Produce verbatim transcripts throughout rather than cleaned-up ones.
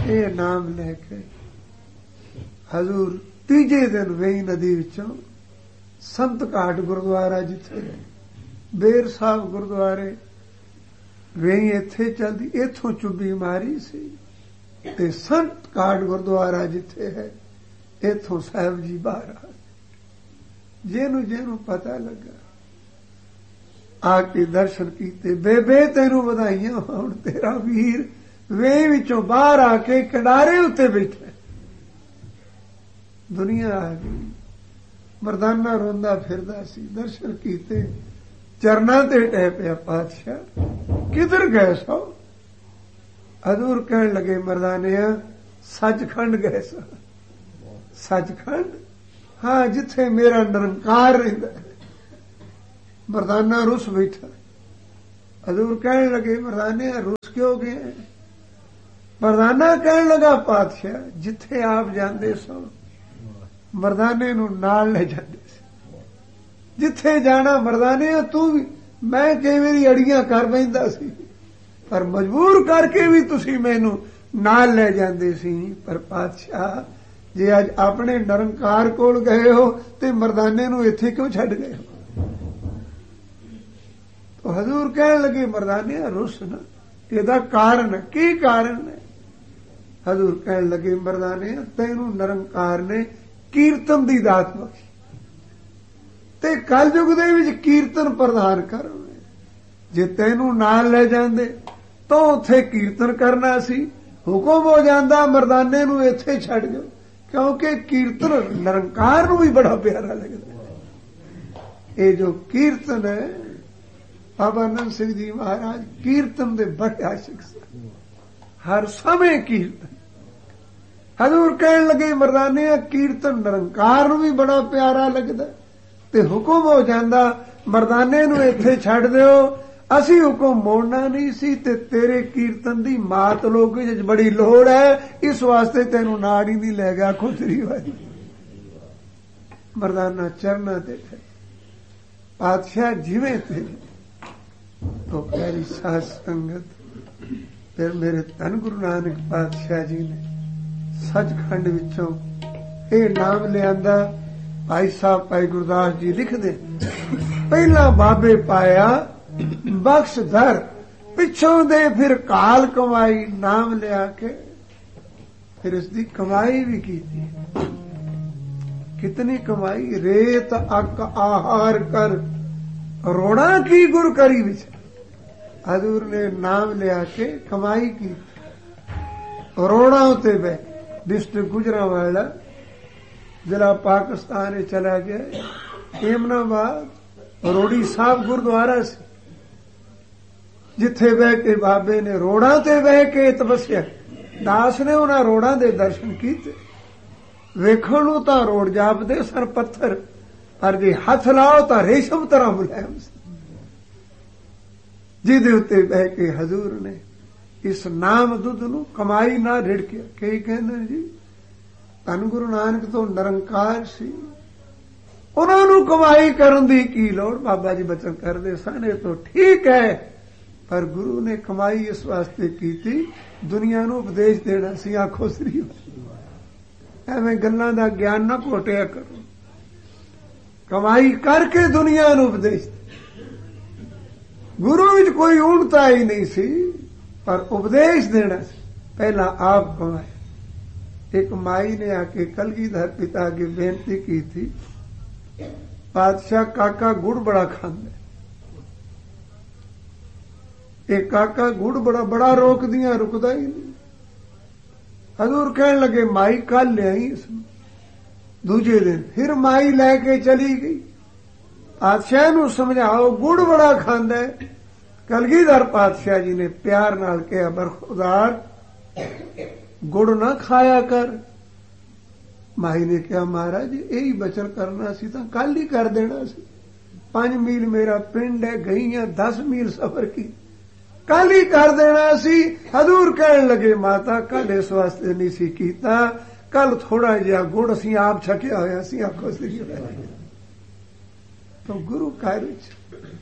ਇਹ ਨਾਮ ਲੈ ਕੇ ਹਜ਼ੂਰ ਤੀਜੇ ਦਿਨ ਵੇਈ ਨਦੀ ਵਿੱਚੋਂ ਸੰਤ ਘਾਟ ਗੁਰਦੁਆਰਾ ਜਿੱਥੇ ਬੇਰ ਸਾਹਿਬ ਗੁਰਦੁਆਰੇ ਵੇਈ ਇੱਥੇ ਚਲਦੀ, ਇੱਥੋਂ ਚੁੱਭੀ ਮਾਰੀ ਸੀ ਤੇ ਸੰਤ ਘਾਟ ਗੁਰਦੁਆਰਾ ਜਿੱਥੇ ਹੈ ਇੱਥੋਂ ਸਾਹਿਬ ਜੀ ਬਾਹਰ ਆ। ਜਿਹਨੂੰ ਜਿਹਨੂੰ ਪਤਾ ਲੱਗਾ ਆ ਕੇ ਦਰਸ਼ਨ ਕੀਤੇ। ਬੇਬੇ ਤੈਨੂੰ ਵਧਾਈਆਂ ਹੋਣ, ਤੇਰਾ ਵੀਰ ਵੇਈ ਵਿੱਚੋਂ ਬਾਹਰ ਆ ਕੇ ਕਿਨਾਰੇ ਉੱਤੇ ਬੈਠਾ। ਦੁਨੀਆ ਆ ਗਈ, ਮਰਦਾਨਾ ਰੋਂਦਾ ਫਿਰਦਾ ਸੀ। ਦਰਸ਼ਨ ਕੀਤੇ, ਚਰਨਾਂ ਤੇ ਟਹਿ ਪਿਆ। ਪਾਤਸ਼ਾਹ ਕਿਧਰ ਗਏ ਸੋ? ਹਜ਼ੂਰ ਕਹਿਣ ਲੱਗੇ, ਮਰਦਾਨਿਆ ਸੱਚਖੰਡ ਗਏ ਸੋ। ਸੱਚਖੰਡ? ਹਾਂ, ਜਿੱਥੇ ਮੇਰਾ ਨਿਰੰਕਾਰ ਰਹਿੰਦਾ। ਮਰਦਾਨਾ ਰੁੱਸ ਬੈਠਾ। ਹਜ਼ੂਰ ਕਹਿਣ ਲੱਗੇ, ਮਰਦਾਨਿਆ ਰੁੱਸ ਕਿਉਂ ਗਏ? ਮਰਦਾਨਾ ਕਹਿਣ ਲੱਗਾ, ਪਾਤਸ਼ਾਹ ਜਿੱਥੇ ਆਪ ਜਾਂਦੇ ਸੋ ਮਰਦਾਨੇ ਨੂੰ ਨਾਲ ਲੈ ਜਾਂਦੇ ਸੀ। ਜਿੱਥੇ ਜਾਣਾ ਮਰਦਾਨੇ ਤੂੰ ਵੀ, ਮੈਂ ਕਈ ਵਾਰੀ ਅੜੀਆਂ ਕਰ ਬੈਂਦਾ ਸੀ, ਪਰ ਮਜਬੂਰ ਕਰਕੇ ਵੀ ਤੁਸੀਂ ਮੈਨੂੰ ਨਾਲ ਲੈ ਜਾਂਦੇ ਸੀ। ਪਰ ਪਾਤਸ਼ਾਹ ਜੇ ਅੱਜ ਆਪਣੇ ਨਿਰੰਕਾਰ ਕੋਲ ਗਏ ਹੋ ਤੇ ਮਰਦਾਨੇ ਨੂੰ ਇੱਥੇ ਕਿਉਂ ਛੱਡ ਗਏ ਹੋ? ਤਾਂ ਹਜ਼ੂਰ ਕਹਿਣ ਲੱਗੇ, ਮਰਦਾਨੇ ਰੁੱਸ ਨਾ, ਇਹਦਾ ਕਾਰਨ ਕੀ ਕਾਰਨ ਹੈ? ਹਜ਼ੂਰ ਕਹਿਣ ਲੱਗੇ, ਮਰਦਾਨੇ ਤੈਨੂੰ ਨਿਰੰਕਾਰ ਨੇ ਕੀਰਤਨ ਦੀ ਦਾਤ ਬਖਸ਼ੀ ਤੇ ਕਲਯੁਗ ਦੇ ਵਿੱਚ ਕੀਰਤਨ ਪ੍ਰਦਾਨ ਕਰੋ। ਜੇ ਤੈਨੂੰ ਨਾਲ ਲੈ ਜਾਂਦੇ ਤਾਂ ਉੱਥੇ ਕੀਰਤਨ ਕਰਨਾ ਸੀ। ਹੁਕਮ ਹੋ ਜਾਂਦਾ ਮਰਦਾਨੇ ਨੂੰ ਇੱਥੇ ਛੱਡ ਜਾਓ, ਕਿਉਂਕਿ ਕੀਰਤਨ ਨਿਰੰਕਾਰ ਨੂੰ ਵੀ ਬੜਾ ਪਿਆਰਾ ਲੱਗਦਾ। ਇਹ ਜੋ ਕੀਰਤਨ ਹੈ, ਬਾਬਾ ਆਨੰਦ ਸਿੰਘ ਜੀ ਮਹਾਰਾਜ ਕੀਰਤਨ ਦੇ ਬੜੇ ਆਸ਼ਿਕ ਸਨ। ਹਰ ਸਮੇਂ ਕੀਰਤਨ। ਹਜ਼ੂਰ ਕਹਿਣ ਲੱਗੇ, ਮਰਦਾਨੇ ਕੀਰਤਨ ਨਿਰੰਕਾਰ ਨੂੰ ਵੀ ਬੜਾ ਪਿਆਰਾ ਲੱਗਦਾ ਤੇ ਹੁਕਮ ਹੋ ਜਾਂਦਾ ਮਰਦਾਨੇ ਨੂੰ ਇੱਥੇ ਛੱਡ ਦਿਓ। ਅਸੀਂ ਹੁਕਮ ਮੋੜਨਾ ਨਹੀਂ ਸੀ ਤੇ ਤੇਰੇ ਕੀਰਤਨ ਦੀ ਮਾਤ ਲੋਕ ਵਿੱਚ ਬੜੀ ਲੋੜ ਹੈ, ਇਸ ਵਾਸਤੇ ਤੈਨੂੰ ਨਾਲ ਹੀ ਨਹੀਂ ਲੈ ਗਿਆ। ਖੁਸਰੀ ਵਾਲੀ ਮਰਦਾਨਾ ਚਰਨਾਂ ਤੇ ਹੈ। ਪਾਤਸ਼ਾਹ ਜਿਵੇਂ ਤੇਰੀ तो प्यारी साध संगत। फिर मेरे धन गुरु नानक पातशाह जी ने सचखंड विचों ये नाम लियांदा। भाई साहब भाई गुरदास जी लिखदे, पहला बाबे पाया बख्शधर, पिछों दे फिर काल कमाई। नाम लिया के फिर इसकी कमाई भी की थी। कितनी कमाई? रेत अक आहार कर रोड़ा की गुर करी विच। हजूर ने नाम लिया के कमाई की। रोड़ा उते बह डिस्ट्रिक्ट गुजरांवाला जिला पाकिस्तान चला गया। एमनाबाद रोड़ी साहब गुरुद्वारा से जिथे बह के बाबे ने रोड़ा ते बह के तपस्या। दास ने उन्हां रोड़ां दे दर्शन कीते। वेखण नूं तां रोड़ जापदे सन पत्थर, पर जे हथ लाओ तां रेशम तरह मुलायम सी। जिहदे उत्ते बह के हजूर ने इस नाम दुध नूं कमाई ना रिड़किया। कई कहंदे जी धन गुरु नानक तो निरंकार सी, उन्हां नूं कमाई करन दी की लोड़? बाबा जी बचन करदे सन ये तो ठीक है, पर गुरु ने कमाई इस वास्ते कीती दुनिया नूं उपदेश देना सी। आखो सरी एवें गल्लां दा ज्ञान ना घोटिया करो। कमाई करके दुनिया नूं उपदेश। गुरु विच कोई ऊणता ही नहीं सी, पर उपदेश देना सी। पहला आप कमाए। एक माई ने आके कलगीधर पिता की बेनती की थी, पातशाह काका गुड़ बड़ा खांदा। एक काका गुड़ बड़ा बड़ा रोक दिया, रुकदा ही नहीं। हजूर कहने लगे माई कल ले आई इसमें। दूजे दिन फिर माई लैके चली गई। पातशाह नूं समझाओ गुड़ बड़ा खांदा है। कलगीधर पातशाह जी ने प्यार नाल कहा, बरखुदार गुड़ ना खाया कर। माई ने कहा महाराज यही बचन करना सी तां कल ही कर देना सी। पांच मील मेरा पिंड है, गई हां दस मील सफर की, कल ही कर देना सी। हजूर कहने लगे माता कल इस वास्ते नहीं सी कीता, कल थोड़ा जिहा गुड़ असीं आप छकिया होया सी। आखो सी तो गुरु कार्य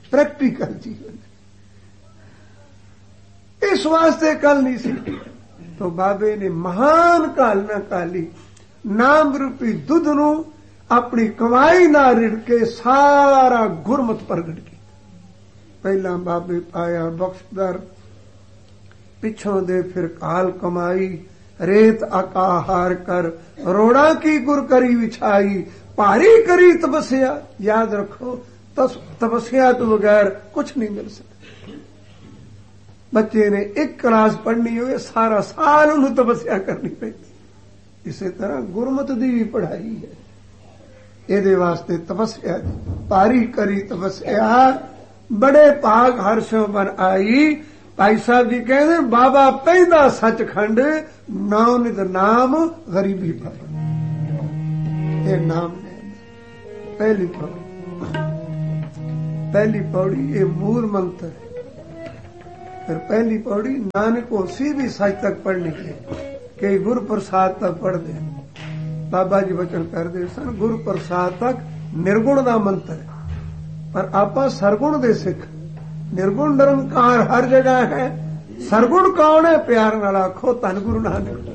प्रैक्टिकल जीवन इस वास्ते कल नहीं सी। तो बाबे ने महान कालना काली नाम रूपी दुध नू अपनी कमाई ना रिड़ के सारा गुरमत प्रगट की। पहला बाबे पाया बख्शदर पिछों दे फिर काल कमाई रेत आकाहार कर रोड़ा की गुर करी विछाई भारी करी तपस्या। याद रखो तपस्या तो बगैर कुछ नहीं मिल सकता। बच्चे ने एक क्लास पढ़नी हो सारा साल उन्हें तपस्या करनी पैती। इसी तरह गुरमत दी भी पढ़ाई है। ਇਹਦੇ वास्ते तपस्या भारी करी तपस्या बड़े भाग हर्षों बन आई। भाई साहब जी कहते बाबा पैदा सचखंड नाम नित नाम गरीबी पर ये नाम ने पहली पौड़ी पहली पौड़ी ये मूल मंत्र है। फिर पहली पौड़ी नानक उसी भी सच तक पढ़ने के कई गुरु प्रसाद तक पढ़ दे। बाबा जी वचन करते सन गुरु प्रसाद तक निर्गुण का मंत्र है पर आपा सरगुण दे सिख। निर्गुण निरंकार हर जगह है। सरगुण कौन है प्यार नाल आखो धन गुरु नानक।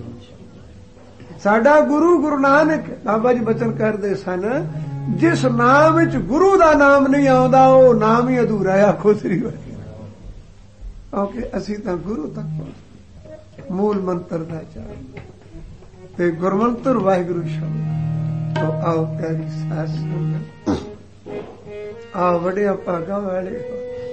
साडा गुरु गुरु नानक। बाबा जी वचन करते सन जिस नाम विच गुरु दा नाम नहीं आउंदा वो नाम ही अधूरा है। आखो श्री वाहिगुरू। क्योंकि असी तां गुरु तक पहुंचे मूल मंत्र दा चार ते गुरमंत्र वाहिगुरू शब्द। तो आओ प्यारी सास आओ वड्डिया भागा वाले हो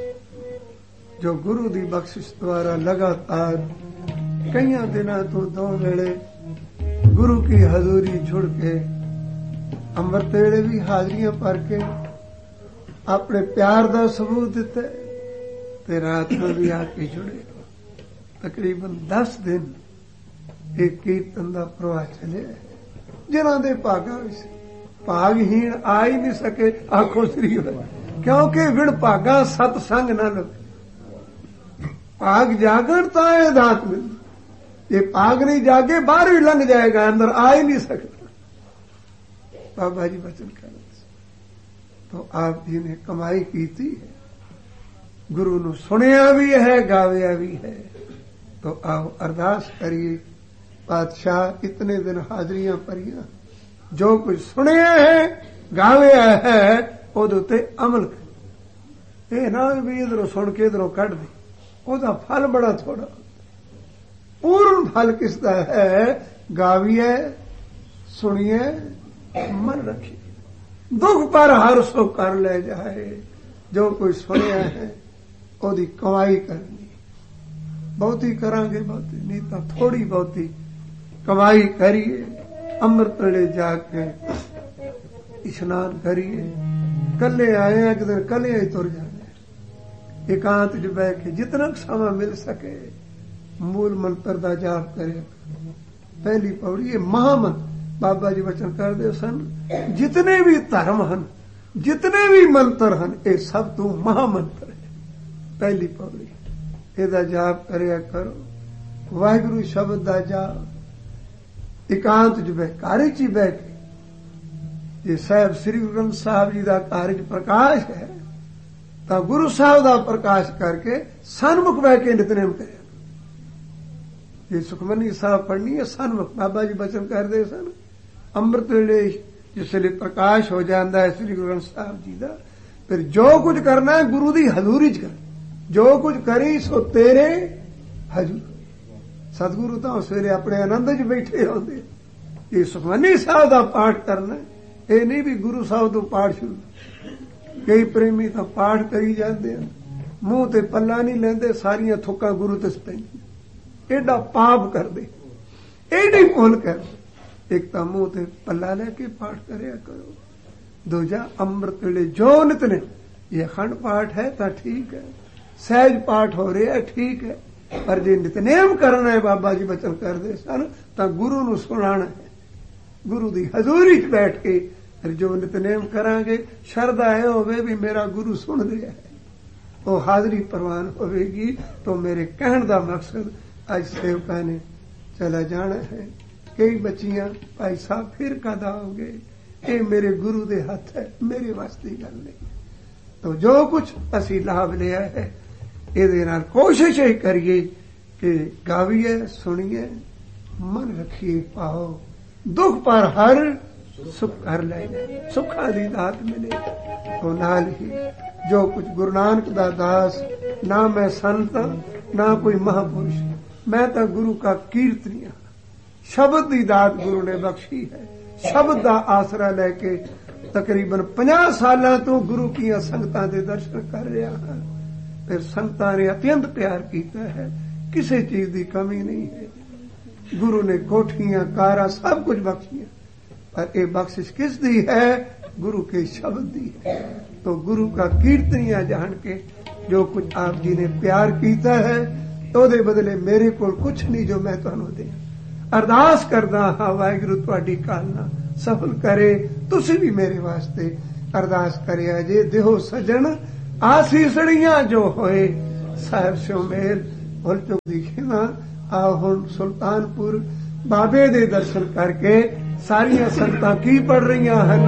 जो गुरु दी बख्शिश द्वारा लगातार कई दिनों तो दो वेले गुरु की हजूरी जुड़ के अमृत वेले भी हाजरियां भर के अपने प्यार का सबूत दिता ते रात में भी आके जुड़े। तकरीबन दस दिन एक कीर्तन का प्रवाह चले जिन्हों के भागा भागहीन आ ही नहीं सके। आखो श्री क्योंकि विण भागा सतसंग न लगे। भाग जागण तो ये दात मिल ये भाग नहीं जागे बाहर भी लंघ जाएगा अंदर आ ही नहीं सकता। बाबा जी वचन कर तो आप जी ने कमाई की थी गुरु नु सुनिया भी है गाविया भी है। तो आओ अरदास करिए पातशाह इतने दिन हाजरियां भरियां जो कुछ सुनिया है गाविया है ओदे ते अमल कर। ये ना भी इधरों सुन के इधरों कट दे ओदा फल बड़ा थोड़ा। पूर्ण फल किसका है गाविए सुनिए मन रखिए। दुख पर हर सो कर ले जाए जो कोई सुनिया है ओदी कमाई करनी। बहुती करांगे बहुती नहीं तो थोड़ी बहुती कमाई करिए। अमृत वेले जाके स्नान करिए। कले आए एक दिन कले ही तुर जाने। एकांत च बह के जितना समय मिल सके मूल मंत्र का जाप करे। पहली पौड़ी ये महामंत्र बाबा जी वचन करते सन जितने भी धर्म हन जितने भी मंत्र हन ये सब तू महामंत्र है। पहली पौड़ी एदा जाप करया करो। वाहिगुरू शब्द का जाप एकांत च बह घर च बह के ये साहब श्री गुरु ग्रंथ साहब जी का घर च प्रकाश है तो गुरु साहब का प्रकाश करके सन्मुख बह के नितनेम करे। ये सुखमनी साहब पढ़नी है सन्मुख। बाबा जी वचन करते सन अमृत वेले जिसले प्रकाश हो जाता है श्री गुरु ग्रंथ साहब जी का फिर जो कुछ करना है गुरु दी हजूरी च कर। जो कुछ करी सो तेरे हजूर। सतगुरु तो सवेरे अपने आनंद च बैठे होंगे। ये सुखमनी साहब का पाठ करना ये नहीं भी गुरु साहब तो पाठ शुरू। कई प्रेमी तो पाठ करी जाते हैं मुंह ते पल्ला नहीं लेंदे सारियां थुक्का गुरु ते पैंदी। एडा पाप कर दे एडी भुल कर। एक तो मुंह ते पल्ला लेके पाठ करया करो। दूजा अमृत वेले जो नितने ये अखंड पाठ है तो ठीक है सहज पाठ हो रहा है ठीक है पर जे नितनेम करना है बाबा जी वचन करते सन तो गुरु नु सुनाना है। गुरु दी हजूरी च बैठ के फिर जो नितनेम करांगे शरदा है होवे भी मेरा गुरु सुन रहा है वो हाजरी प्रवान होगी। तो मेरे कहण का मकसद आज सेवका ने चला जाना है। कई बच्चियां भाई साहब फिर कद आओगे ये मेरे गुरु दे हाथ है मेरे वास्ते गल नहीं। तो जो कुछ असी लाभ लिया है ये कोशिश ही करिए कि गाविए सुनिए मन रखिए पाओ दुख पर हर सुख कर ले सुखा दी दात मिले तो नाल ही जो कुछ गुरु नानक दा दास ना मैं संत ना कोई महापुरुष मैं तो गुरु का कीर्तनिया शब्द दी दात गुरु ने बख्शी है शब्द दा आसरा लेके तकरीबन पचास साल तो गुरु की संगतां दे दर्शन कर रहा है फिर संगतां ने अत्यंत प्यार किया है किसी चीज की कमी नहीं है गुरु ने कोठियां कारा सब कुछ बख्शिया पर ये बख्शिश किस दी है गुरु के शब्द दी है तो गुरु का कीर्तनिया जान के जो कुछ आप जी ने प्यार किया है तो दे बदले मेरे को कुछ नहीं जो मैं तुहानू दे अरदास करदा हाँ वाहिगुरु तुहाडी कालना सफल करे तुसी भी मेरे वास्ते अरदास करिया जे देहो सजन आसीसड़ियां जो होए साहिब स्यो मेल भुल चुक दी खिमा आ हुण सुल्तानपुर बाबे दे दर्शन करके सारियां संगतां की पढ़ रही हैं